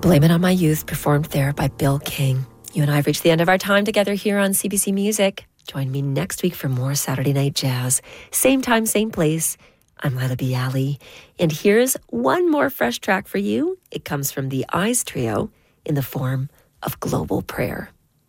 Blame It on My Youth, performed there by Bill King. You and I have reached the end of our time together here on CBC Music. Join me next week for more Saturday Night Jazz. Same time, same place. I'm Lila Bialy. And here's one more fresh track for you. It comes from the Eyes Trio in the form of Global Prayer.